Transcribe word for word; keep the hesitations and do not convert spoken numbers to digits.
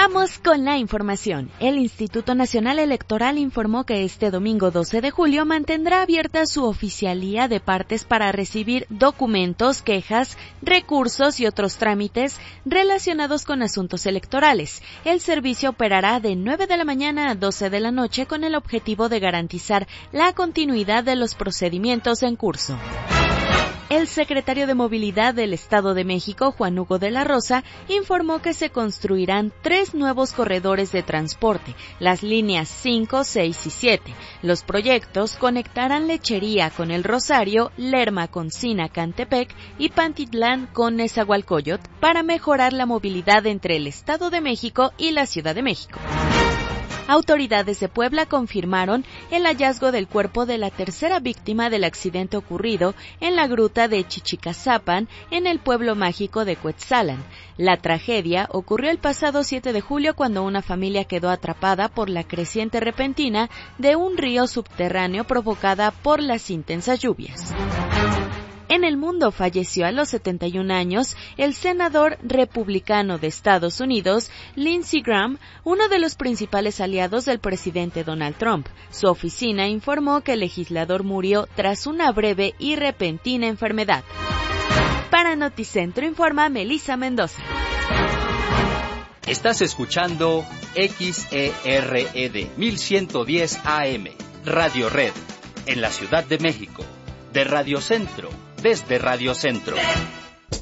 Vamos con la información. El Instituto Nacional Electoral informó que este domingo doce de julio mantendrá abierta su oficialía de partes para recibir documentos, quejas, recursos y otros trámites relacionados con asuntos electorales. El servicio operará de nueve de la mañana a doce de la noche con el objetivo de garantizar la continuidad de los procedimientos en curso. El secretario de Movilidad del Estado de México, Juan Hugo de la Rosa, informó que se construirán tres nuevos corredores de transporte, las líneas cinco, seis y siete. Los proyectos conectarán Lechería con El Rosario, Lerma con Sinacantepec y Pantitlán con Nezahualcóyotl para mejorar la movilidad entre el Estado de México y la Ciudad de México. Autoridades de Puebla confirmaron el hallazgo del cuerpo de la tercera víctima del accidente ocurrido en la gruta de Chichicazapan, en el pueblo mágico de Cuetzalan. La tragedia ocurrió el pasado siete de julio cuando una familia quedó atrapada por la creciente repentina de un río subterráneo provocada por las intensas lluvias. En el mundo falleció a los setenta y un años el senador republicano de Estados Unidos, Lindsey Graham, uno de los principales aliados del presidente Donald Trump. Su oficina informó que el legislador murió tras una breve y repentina enfermedad. Para Noticentro informa Melissa Mendoza. Estás escuchando X E R E D mil ciento diez A M, Radio Red, en la Ciudad de México, de Radio Centro. Desde Radio Centro.